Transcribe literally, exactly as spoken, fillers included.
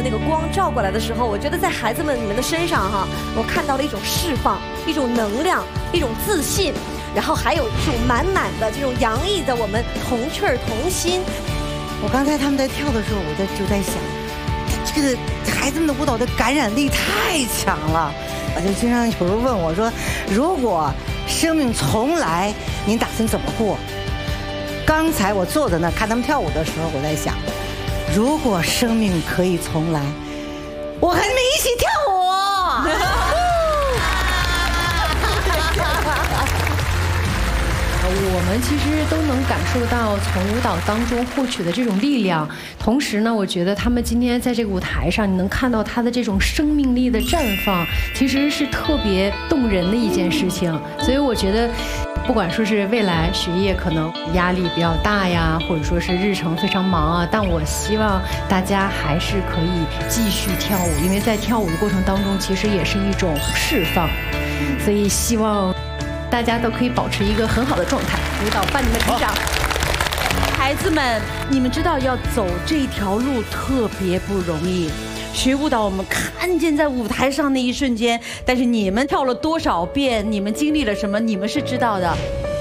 的那个光照过来的时候，我觉得在孩子们你们的身上哈，我看到了一种释放，一种能量，一种自信，然后还有一种满满的这种洋溢的我们同趣儿同心。 我刚才他们在跳的时候，我在就在想，这个孩子们的舞蹈的感染力太强了。我就经常有人问我说，如果生命重来，您打算怎么过？刚才我坐在那看他们跳舞的时候，我在想，如果生命可以重来，我和你们一起跳舞。 我们其实都能感受到从舞蹈当中获取的这种力量，同时呢，我觉得他们今天在这个舞台上，你能看到他的这种生命力的绽放，其实是特别动人的一件事情。所以我觉得，不管说是未来学业可能压力比较大呀，或者说是日程非常忙啊，但我希望大家还是可以继续跳舞，因为在跳舞的过程当中，其实也是一种释放。所以希望大家都可以保持一个很好的状态，舞蹈伴你们成长。 孩子们，你们知道要走这条路特别不容易。学舞蹈，我们看见在舞台上那一瞬间，但是你们跳了多少遍，你们经历了什么，你们是知道的。